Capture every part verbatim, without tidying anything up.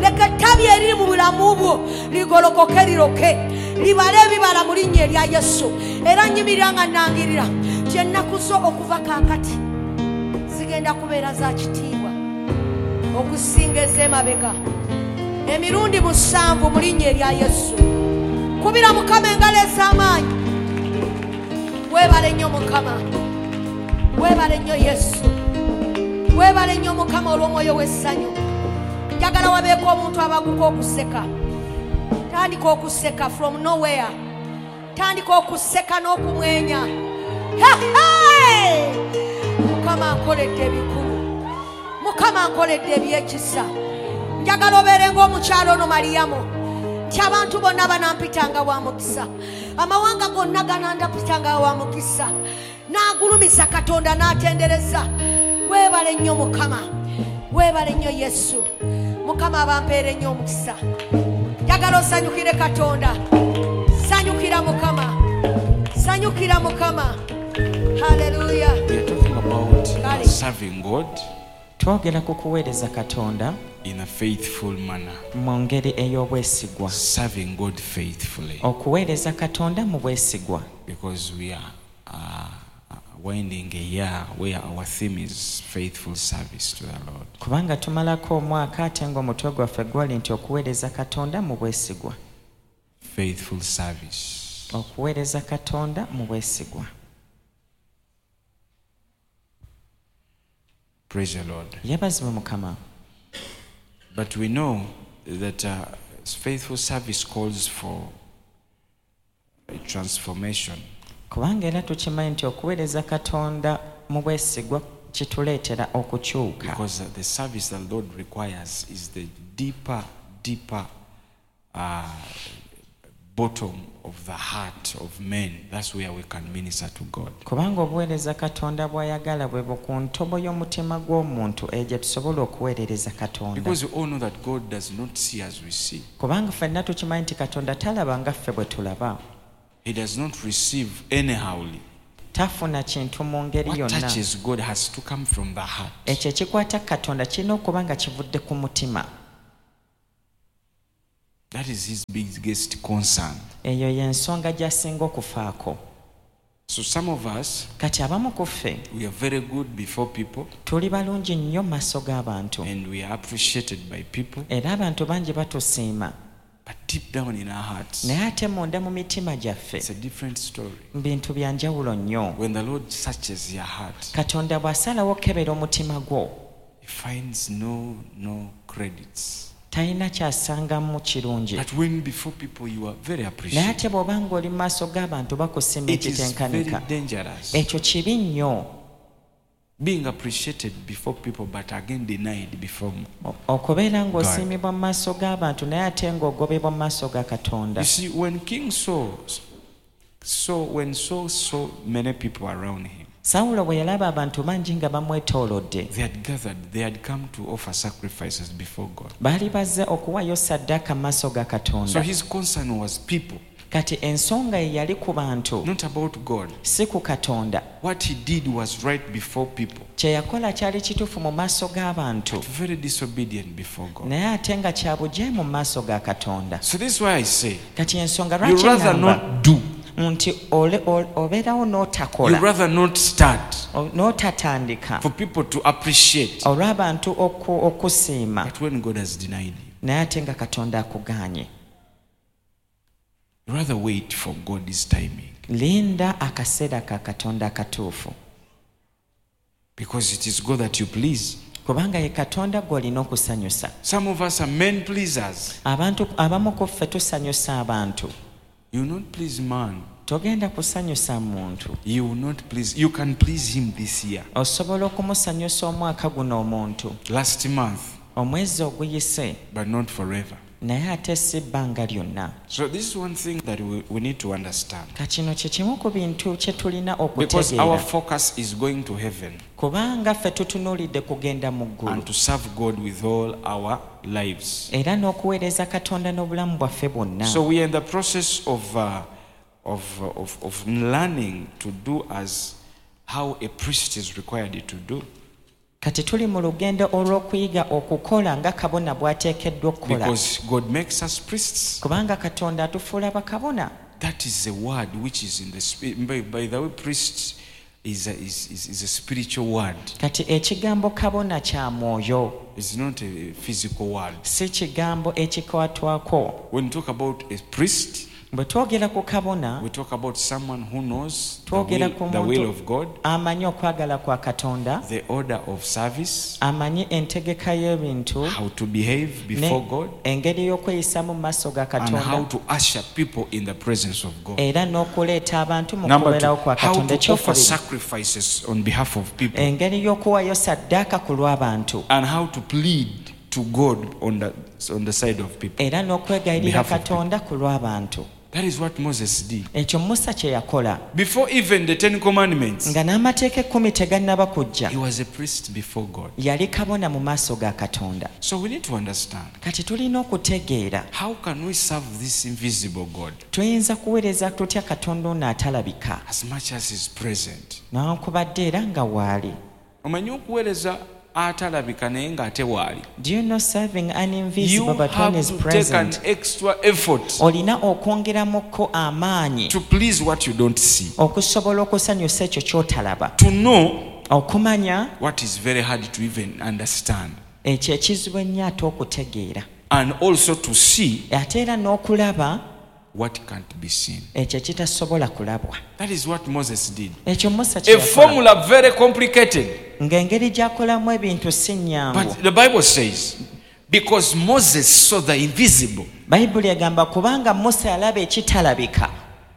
leka ettabi eriri mu bulamu bwo ligolokoke liroke libale ebibala mu linnya erya Yesu. Era nnyimirira nga nnangirira nti ennaku zo okuva kaakati zigenda kubeera za kitiibwa okusinga ez'emabega emirundi musanvu mu linnya erya Yesu. Kubira Mukama engalo ez'amaanyi. Weebale nnyo Mukama, weebale nnyo Yesu, weebale nnyo Mukama olw'omwoyo w'essanyu. Njagala wabeeko omuntu abaguka okuseka. Tandika okuseka from nowhere. Tandika okuseka n'okumwenya. Mukama ankoledde ebikulu, Mukama ankoledde ebyekisa. Njagala obeere ng'omukyalo ono Mariyamu nti abantu bonna banampitanga wa mukisa, amawanga gonna ganandapitanga wa mukisa. N'agulumiza Katonda n'atendereza. Weebale nnyo Mukama, weebale nnyo Yesu. Mukama abampeere nnyo omukisa. Njagala osanyukire Katonda, sanyukira Mukama, sanyukira Mukama. Hallelujah. We are talking about serving God twogera ku kuweereza Katonda in a faithful manner. mu ngeri ey'obwesigwa. Serving God faithfully. Okuweereza Katonda mu bwesigwa. Because we are uh, winding a year where our theme is faithful service to the Lord. Kubanga tumalako omwaka ate ng'omutwe gwaffe gwali nti okuweereza Katonda mu bwesigwa. Faithful service. Okuweereza Katonda mu bwesigwa. Praise the Lord. Yebazibwe Mukama. But we know that uh, faithful service calls for a transformation. Kubanga era tukimanyi nti okuweereza Katonda mu bwesigwa kituleetera okukyuka. Because uh, the service that the Lord requires is the deeper, deeper uh, bottom of the heart of men. That's where we can minister to God. Kubanga obuweereza Katonda bw'ayagala bwe ku ntobo y'omutima gw'omuntu egye tusobola okuweerereza Katonda. Because we all know that God does not see as we see. Kubanga ffenna tukimanyi nti Katonda talaba nga ffe bwe tulaba. He does not receive anyhowly. Tafuna kintu mu ngeri What yonna. touches God has to come from the heart. Ekyo ekikwata Katonda kirina okuba nga kivudde ku mutima. That is his biggest concern. Eyo y'ensonga gy'asinga okufaako. So some of us, Kati abamu ku ffe we are very good before people tuli balungi nnyo mu maaso g'abantu and we are appreciated by people. era abantu bangi batusiima, But deep down in our hearts, naye ate munda mu mitima gyaffe it's a different story. bintu bya njawulo nnyo. When the Lord searches your heart, Katonda bw'asalawo okukebera omutima gwo he finds no no credits. talina kyasangamu kirungi. But when before people you are very Naye appreciated, ate bw'oba ng'oli mu maaso g'abantu bakusiima it is very ekitenkanika, dangerous. ekyo kibi nnyo. Being appreciated before people but again denied before. O- okubeera ng'osiimibwa mu maaso g'abantu naye ate ng'ogobebwa mu maaso ga Katonda. You see, when King Saul saw when Saul saw many people around him, Sawulo bwe yalaba abantu bangi nga bamwetoolodde, they had gathered, they had come to offer sacrifices before God. baali bazze okuwaayo ssaddaaka mu maaso ga So Katonda. his concern was people, Kati ensonga ye yali ku bantu, not about God. si ku Katonda. What he did was right before people, Kye yakola kyali kituufu mu maaso g'abantu, very disobedient before God. naye ate nga kya bujeemu mu maaso ga Katonda. So this is why I say, Kati ensonga you lwaki rather ŋŋamba not do, nti ole- ole- obeerawo you n'otakola, rather not start o- n'otatandika for people to appreciate. olw'abantu oku- okusiima, But when God has denied you, naye ate nga Katonda akugaanye. you rather wait for God's timing. Linda akaseera ka Katonda akatuufu, Because it is God that you please. kubanga ye Katonda gw'olina okusanyusa. Some of us are men pleasers. Abantu abamu ku ffe tusanyusa abantu. You will not please man. Togenda kusanyusa muntu. You will not please. You can please him this year. Osobola okumusanyusa omwaka guno omuntu, Last month, omwezi oguyise, but not forever. naye ate si bbanga lyonna. So this is one thing that we, we need to understand. Kakino kye kimu ku bintu kye tulina Because our okutegeera, focus is going to heaven kubanga ffe tutunuulidde kugenda mu ggulu and to serve God with all our lives. era n'okuweereza Katonda n'obulamu bwaffe bwonna. So we are in the process of, uh, of, uh, of, of learning to do as how a priest is required to do. kati tuli mu lugendo olw'okuyiga okukola nga kabona bw'ateekeddwa okukola Because God makes us priests. kubanga katonda atufuula bakabona. That is the word which is in the spirit. By, by the way, priest is a, is, is, is a spiritual word. Kati ekigambo kabona kya mwoyo, It's not a physical word. si kigambo ekikwatwako. When we talk about a priest, Bwe twogera ku kabona we talk about someone who knows the twogera will, ku the will muntu of God, amanyi okwagala kwa katonda, the order of service, amanyi entegeka y'ebintu how to behave before ne God, engeri y'okweyisa mu maaso ga and how katonda to usher people in the presence of God. era n'okuleeta abantu mu Number two, kubeerawo kwa how katonda. to offer Ekyokubiri, sacrifices on behalf of people, engeri y'okuwayo saddaaka ku lw'abantu and how to plead to God on the, on the side of people. era n'okwegayirira Behalf of katonda ku lw'abantu. That is what Moses did. Ekyo Musa kye yakola Before even the Ten Commandments, nga n'amateeka ekkumi tegannaba kujja, he was a priest before God. yali kabona mu maaso ga katonda. So we need to understand, Kati tulina okutegeera how can we serve this invisible God tuyinza kuweereza tutya katonda ono atalabika as much as he's present? newankubadde era nga waali. Omanyi okuweereza atalabika naye ng'ate waali. Do you know serving an You invisible but when have is to take an present? extra effort Olina okwongeramukko amaanyi to please what you don't see, okusobola okusanyusa ekyo ky'otalaba, to know okumanya what is very hard to even understand, ekyo ekizibu ennyo ate okutegeera, and also to see ate era n'okulaba what can't be seen. ekyo ekitasobola kulabwa. That is what Moses did. Ekyo Musa kye A yakola, formula very complicated. ng'engeri gy'akolamu ebintu si nnyangu. But the Bible says, because Moses saw the invisible. Bayibuli egamba kubanga Musa yalaba ekitalabika.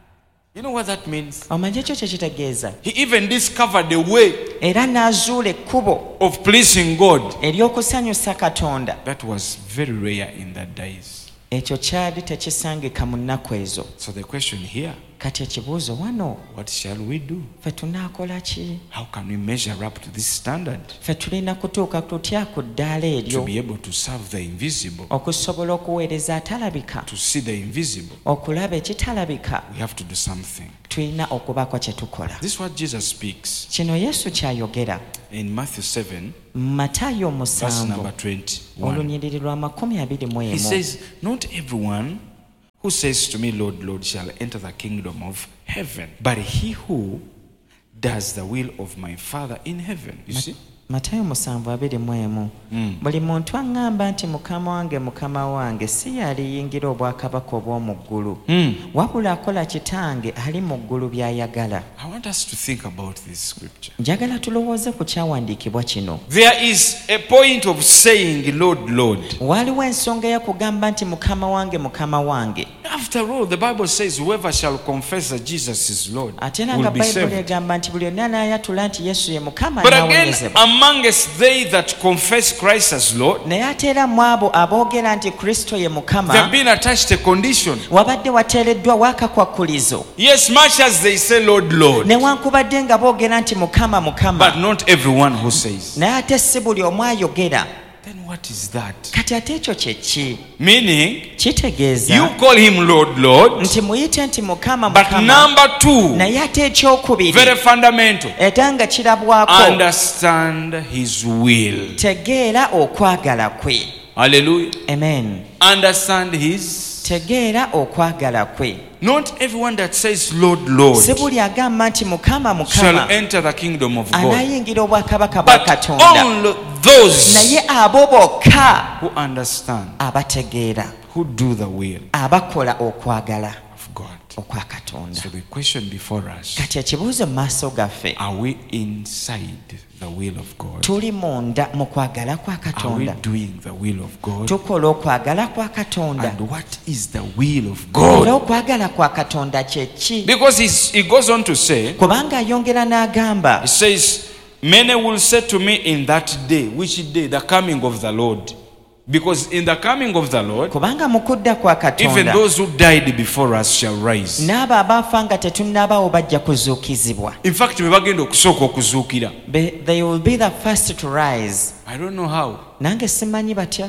You know what that means? Omanyi ekyo kye kitegeeza? He even discovered a way Era n'azuula ekkubo of pleasing God. ery'okusanyusa katonda. That was very rare in that days. Ekyo kyali tekisangika mu nnaku ezo. So the question here, Kati ekibuuzo wano, what shall we do? ffe tunaakola ki? How can we measure up to this standard Ffe tulina kutuuka tutya ku ddaala to eryo be able to serve the invisible, okusobola okuweereza atalabika, to see the invisible? okulaba ekitalabika? We have to do something. Tulina okubaako kye tukola. This is what Jesus speaks Kino Yesu ky'ayogera in Matthew seven, Matayo verse musanvu number twenty-one. olunyiriri lwa makumi abiri mu He emu. says, not everyone who says to me, Lord, Lord, shall enter the kingdom of heaven, but he who does the will of my Father in heaven. You see? Matayo musanvu abiri mu emu. Buli muntu aŋŋamba nti mukama wange mukama wange si yaliyingira obwakabaka obw'omu ggulu, wabula akola kitange ali mu ggulu by'ayagala. I want us to think about this scripture. Njagala tulowooze ku kyawandiikibwa kino. There is a point of saying, Lord, Lord. Waliwo ensonga y'okugamba nti mukama wange mukama wange. After all, the Bible says, whoever shall confess that Jesus is Lord Ate era will nga be Bayibuli saved. egamba nti buli yonna anaayatula nti Yesu ye mukama But again, anaawonyezebwa. amongst they that confess Christ as Lord, Naye ate era mu abo aboogera nti Kristo ye they have mukama been attached a condition. wabadde wateereddwa waakakwakkulizo. Yes, much as they say, Lord, Lord, Newankubadde nga boogera nti mukama but mukama, not everyone who says. naye ate si buli omu ayogera. Then what is that? Kati ate ekyo kye ki? Meaning, Kitegeeza you call him Lord, Lord, nti muyite nti mukama but mukama, number two, naye ate ekyokubiri very fundamental, era nga kirabwako, understand his will. tegeera okwagala kwe. Hallelujah. Amen. Understand his. Tegeera okwagala kwe. Not everyone that says Lord, Lord Si buli agamba nti mukama shall mukama enter the kingdom of God, anaayingira obwakabaka bwa but katonda, only those naye abo bokka who understand, abategeera, who do the will abakola okwagala of God. okwa katonda. So the question before us, Kati ekibuuzo mu maaso gaffe, are we inside the will of God? tuli munda mu kwagala kwa Are we katonda? doing the will of God? Tukola okwagala kwa katonda? And what is the will of Era God? okwagala kwa katonda kye ki? Because he's, he goes on to say, Kubanga ayongera n'agamba, he says, many will say to me in that day, which day? The coming of the Lord. Because in the coming of the Lord, kubanga mu kudda kwa even katonda those who died before us shall rise. n'abo abaafa nga tetunnabaawo bajja kuzuukizibwa. In fact, we bagenda okusooka okuzuukira. Be- They will be the first to rise. I don't know how. Nange simanyi batya.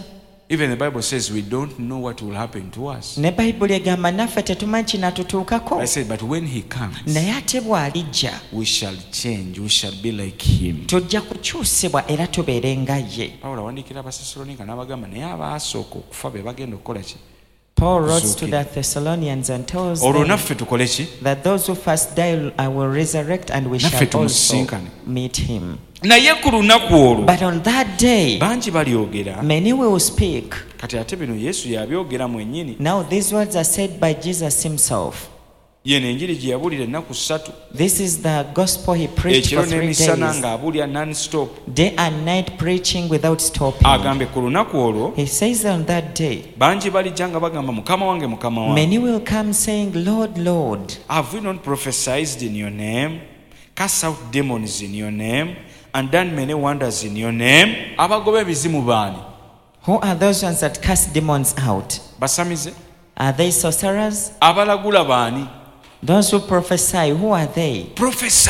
Even the Bible says we don't know what will happen to us. Ne Bayibuli egamba naffe tetumanyi kinatutuukako. I said, but when he comes, naye ate bw'alijja we shall change, we shall be like him. tujja kukyusibwa era tubeere nga ye. Pawulo awandiikira Abasessaloniika n'abagamba naye abaasooka okufa be bagenda okukola ki? Paul wrote to the Thessalonians and tells olwo them naffe tukole ki? that those who first die I will resurrect and we Naffe shall also tumusisinkane. meet him. Naye ku lunaku olwo But on that day, bangi balyogera. many will speak. Kati ate bino Yesu yabyogera mwennyini. Now these words are said by Jesus himself. Yeno enjiri gye yabuulira ennaku ssatu. This is the gospel he preached Ekiro for three n'emisana days, ng'abuulira non-stop. day and night preaching without stopping. Agambe ku lunaku olwo He says on that day, bangi balijja nga bagamba mukama wange mukama wange. many will come saying, Lord, Lord, Have we not prophesied in your name, cast out demons in your name, and done many wonders in your name? Abagoba ebizimu baani? who are those ones that cast demons out? Basamize? Are they sorcerers? Abalagula baani? Those who prophesy, who are they? Prophesy.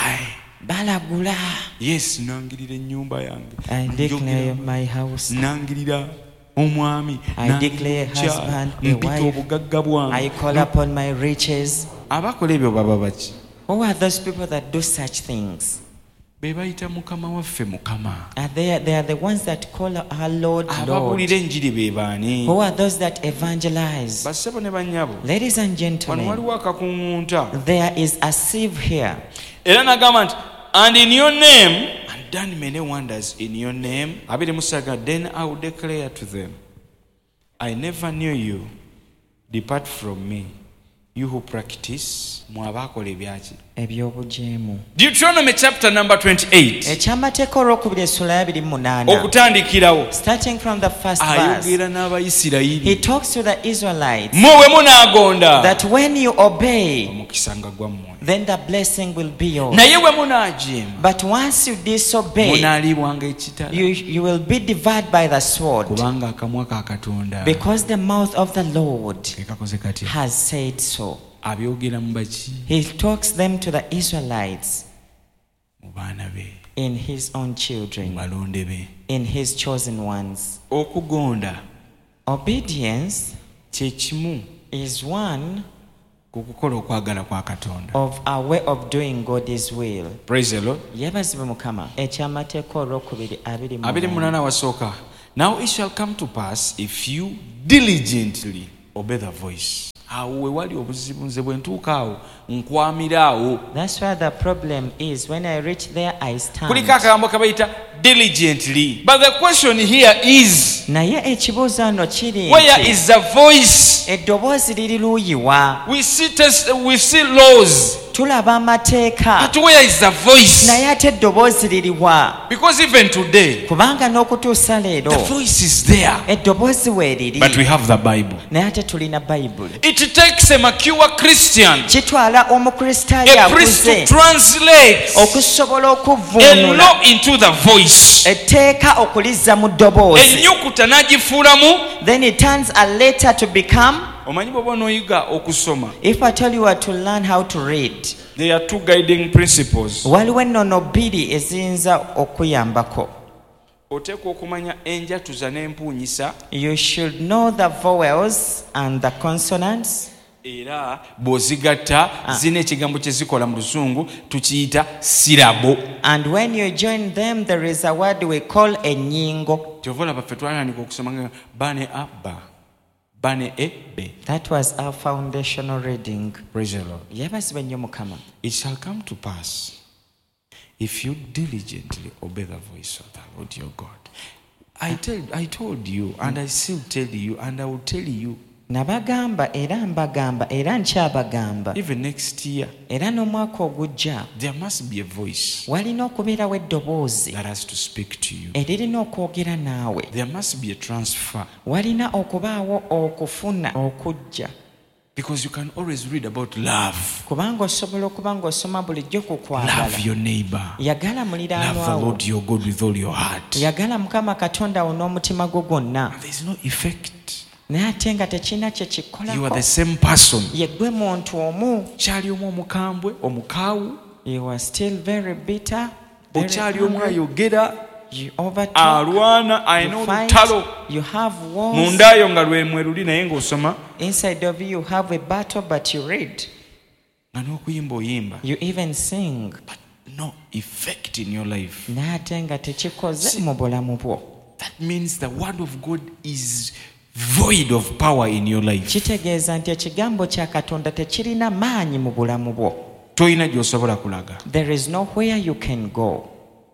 Balagula. Yes, nangirira ennyumba yange. I declare my house. Nangirira omwami. I declare husband, a mpita wife. obugagga bwange. I call upon my riches. Abakola ebyo baba baki? Who are those people that do such things? Be bayita mukama waffe mukama. Are they, they are the ones that call our Lord, Lord. Ababuulira enjiri be baani? Who are those that evangelize? Bassebo ne bannyabo. Ladies and Wano gentlemen, waliwo akakuŋŋunta. there is a sieve here. Era nagamba nti, and in your name, and done many wonders in your name. Abiri musaga, then I will declare to them, I never knew you. Depart from me, you who practice mwabakola ebyaki. Ebyobujeemu. Deuteronomy chapter number twenty-eight. Ekyamateeka olwokubiri essula ya abiri mu munaana. Okutandikirawo Starting from the first verse, ayogera he n'Abayisirayiri. talks to the Israelites Mmwe bwe munaagonda that when you obey, omukisa nga gwammwe. then the blessing will be yours. Naye bwe munaajeema But once you disobey, munaalibwanga ekitala. you, you will be devoured by the sword, Kubanga akamwa ka Katonda because the mouth of the Lord ke kakoze katya. has said so. Abyogera mu baki? He talks them to the Israelites Mu baana be, in his own mu children, balonde be. in his chosen ones. Okugonda Obedience kye kimu is one ku kukola okwagala kwa Katonda. of a way of doing God's will. Praise the Lord. Yeebazibwe Mukama. Ekyamateeka olwokubiri abiri mu abiri mu munaana. munaana wasooka. Now it shall come to pass if you diligently obey the voice. Awo we wali obuzibu nze bwe ntuuka awo nkwamira awo. That's where the problem is. When I reach there, I stand. Kuliko akagambo kabayita diligently. But the question here is, Naye ekibuuzo ano kiri where nti, is the voice? eddoboozi liri luuyi wa? We see test, we see laws, Tulaba amateeka. but where is the voice? Naye ate eddoboozi liri wa? Because even today, Kubanga n'okutuusa the leero voice is there, eddoboozi weeriri. but we have the Bible. Naye ate tulina Bayibuli. It takes a mature Christian, Kitwala omukristaayo a priest to akuze translate okusobola a okuvvuunula law into the voice. etteeka okulizza mu ddoboozi. Ennyukuta n'agifuulamu. Then it turns a letter to become. Omanyi bw'oba onooyiga okusoma, If I tell you to learn how to read, there are two guiding principles. waliwo ennono bbiri eziyinza okuyambako. Oteekwa okumanya enjatuza n'empuunyisa, You should know the vowels and the consonants. era bw'ozigatta zina ekigambo kye zikola mu Luzungu tukiyita sirabo. And when you join them, there is a word we call ennyingo. Kyova olaba ffe twatandika okusoma nga bane a ba, bane e be. That was our foundational reading. Praise the Lord. Yeebazibwe nnyo Mukama. It shall come to pass if you diligently obey the voice of the Lord your God. I tell, I told you, and I still tell you, and I will tell you, Nabagamba era mbagamba era nkyabagamba. even next year, Era n'omwaka ogujja there must be a voice walina okubeerawo eddoboozi that has to speak to you. eririna okwogera naawe. There must be a transfer, Walina okubaawo okufuna okujja. because you can always read about love. Kubanga osobola okuba ng'osoma bulijjo ku kwagala. Love your neighbor. Yagala Love the muliraanwa wo. Lord your God with all your heart. Yagala Mukama Katonda wo n'omutima gwo gwonna. There is no effect. Naye ate nga tekirina kye You are the kikolako. same person. Ye ggwe muntu omu. Kyali omu omukambwe, omukaawu, You are still very bitter. very okyali omu angry. ayogera, You overtalk. alwana alina You fight. olutalo You have wars. mundayo nga lwemwe luli naye ng'osoma Inside of you, you have a battle, but you read. nga n'okuyimba oyimba You even sing. but no effect in your life. Naate nga tekikoze mu bulamu bwo. That means the word of God is void of power in your life. Kitegeeza nti ekigambo kya Katonda tekirina maanyi mu bulamu bwo. Toyina gy'osobola kulaga. There is nowhere you can go.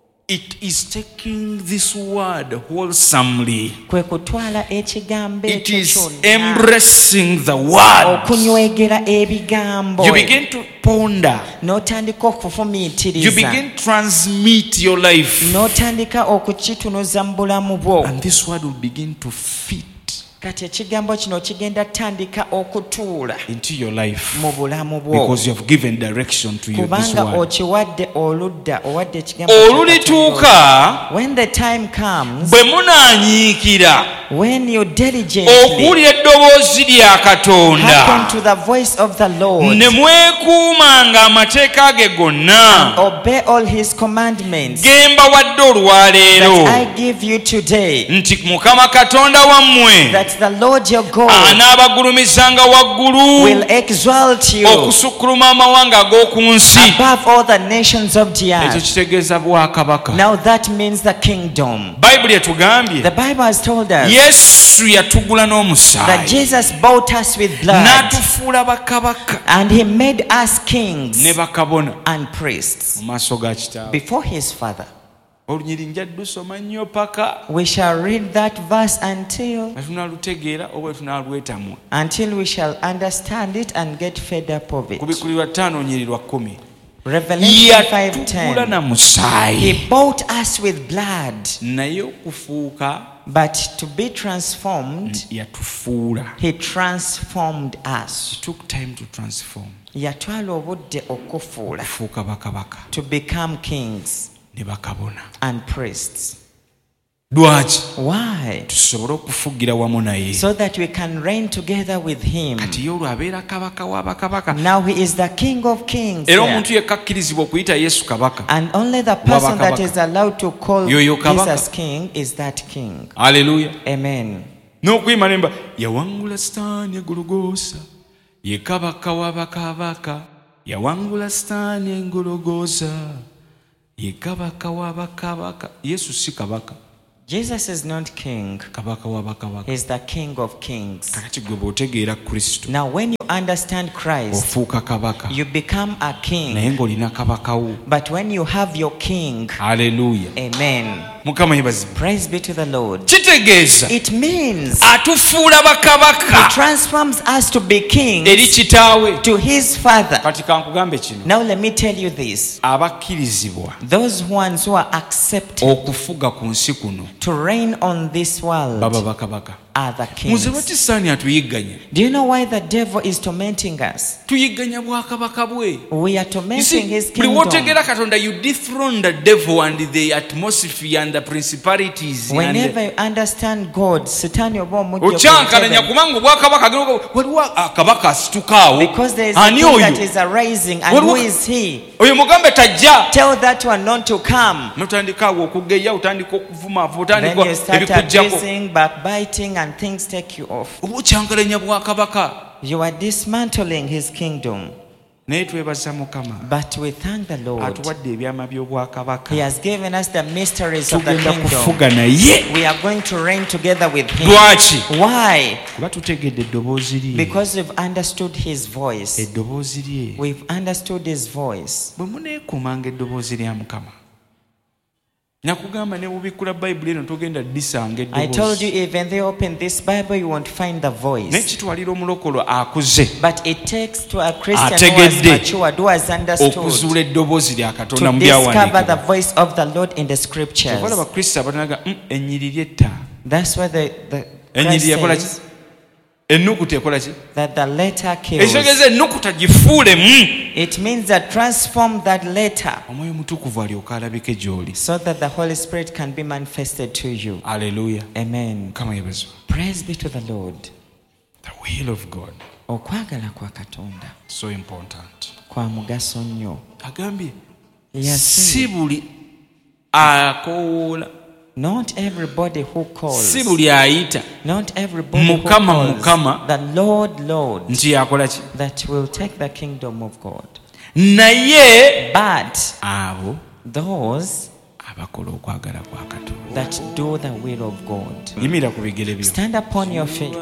It is taking this word wholesomely. Kwe kutwala ekigambo It ekyo is kyonna embracing the word. okunywegera ebigambo You begin to ponder. n'otandika You okufumiitiriza begin to transmit your life. n'otandika okukitunuza mu bulamu bwo. And this word will begin to fit Kati ekigambo kino kigenda tandika okutuula into your life mu bulamu bwo because you have given direction to you, this kubanga word. okiwadde oludda owadde ekigambo kya Katonda. Olulituuka When the time comes, bwe munaanyiikira when you diligently okuwulira eddoboozi lya hearken Katonda to the voice of the Lord ne mwekuumanga amateeka ge gonna obey all his commandments ge mbawadde olwaleero that I give you today, nti Mukama Katonda wammwe that the Lord your God anaabagulumizanga waggulu will exalt you okusukkuluma amawanga ag'oku nsi. above all the nations of the Ekyo earth. kitegeeza bwakabaka. Now that means the kingdom. Bayibuli etugambye The Bible has told us Yesu yatugula that n'omusaayi Jesus bought us with blood n'atufuula bakabaka and he made us kings ne bakabona and priests mu maaso ga Kitaawe. before his Father. Olunyiri njadde lusoma nnyo paka We shall read that verse until nga tunaalutegeera oba tunaalwetamwa. until we shall understand it and get fed up of it. Kubikulirwa ttaano nyiri lwa kkumi. Revelation five Yatugula ten. na musaayi He bought us with blood, naye okufuuka but to be transformed, yatufuula. he transformed us. It took time to transform. Yatwala obudde okufuula Okufuuka bakabaka to become kings ne bakabona. and priests. Lwaki? Why? Tusobole okufugira wamu naye. So that we can reign together with him. Kati ye olwo abeera kabaka wa bakabaka. Now he is the King of Kings. Era here. omuntu yekka akkirizibwa okuyita Yesu kabaka. And only the person that Kabaka. is allowed to call Yoyo kabaka. Jesus King is that King. Haleluya. Amen. N'okuyima nemba yawangula Sitaani egologoosa ye kabaka wa bakabaka. Yawangula Sitaani engologoosa ye kabaka wa bakabaka. Yesu si kabaka. Jesus is not king. Kabaka wa bakabaka. He's the King of Kings. Kakati gwe bw'otegeera Kristo Now when you understand Christ, ofuuka kabaka you become a naye king. ng'olina kabaka wo. But when you have your king, Haleluya. amen. Mukama yebazibwe. Praise be to the Lord. Kitegeeza It means atufuula he bakabaka transforms us to be eri kings kitaawe. to his Father. Kati kankugambe kino, Now let me tell you this. abakkirizibwa Those ones who are accepted okufuga ku nsi kuno to reign on this world baba bakabaka. are the Muze kings. bati Sitaani atuyigganya. Do you know why the devil is tormenting us? Tuyigganya bwakabaka bwe. We are You tormenting see, his buli kingdom. w'otegeera Katonda, you dethrone the devil and the atmosphere and the principalities and Whenever you understand God, Satan oba omujja okyankalanya ku kubanga obwakabaka gero waliwo akabaka asituka because there is awo. a Ani king that oyo? is arising, and Waliwo- who is he? Oyo mugambe tajja. Tell that one not to come. Notandika awo okugeya, otandika okuvuma, Then otandika you start ebikujjako. abusing, backbiting, and things take you off. Oba okyankalanya bwakabaka. You are dismantling his kingdom. Naye twebaza Mukama But we thank the Lord. atuwadde ebyama by'obwakabaka. He has given us the mysteries of the Tugenda kingdom. kufuga naye. We are going to reign together with him. Lwaki? Why? Kuba tutegedde eddoboozi lye. Because we've understood his voice. Eddoboozi lye. We've understood his voice. Bwe muneekuumanga eddoboozi lya Mukama, nakugamba ne bubikkula Bayibuli eno togenda disanga I told you, eddoboozi. even though you open this Bible, you won't find the Naye voice. kitwalira omulokolo akuze But it takes to a Christian who has Ategedde. matured, who has understood, okuzuula eddoboozi lya Katonda to mu discover the byawandiikibwa. voice of the Lord in the scriptures. Kyova Abakristo abatanaga "Mm, ennyiriri etta. That's why the, the Ennyiriri Christ ekola ki? says Ennukuta ekola ki? that the letter kills. Ekitegeeza ennukuta gifuulemu. It means that transform that letter Omwoyo Mutukuvu alyoka alabike gy'oli. so that the Holy Spirit can be manifested to you. Aleluya. Amen. Mukama yeebazibwe. Praise be to the Lord. The will of God, Okwagala kwa Katonda so important. kwa mugaso nnyo. Agambye Yes. si buli akoowoola Not everybody who calls. Si buli ayita. Not everybody Mukama, who calls. Mukama. The Lord, Lord. Nti yakola ki? That will take the kingdom of God. Naye But abo those abakola okwagala kwa Katonda. that do the will of God. Yimira ku bigere byo. Stand upon your feet.